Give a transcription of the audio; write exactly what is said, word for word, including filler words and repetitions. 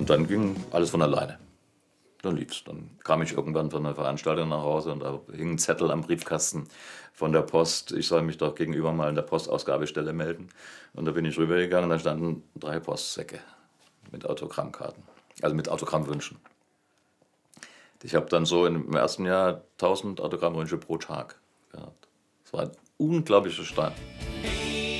Und dann ging alles von alleine. Dann lief's. Dann kam ich irgendwann von einer Veranstaltung nach Hause und da hing ein Zettel am Briefkasten von der Post. Ich soll mich doch gegenüber mal in der Postausgabestelle melden. Und da bin ich rübergegangen und da standen drei Postsäcke mit Autogrammkarten, also mit Autogrammwünschen. Ich habe dann so im ersten Jahr tausend Autogrammwünsche pro Tag gehabt. Das war ein unglaublicher Stein.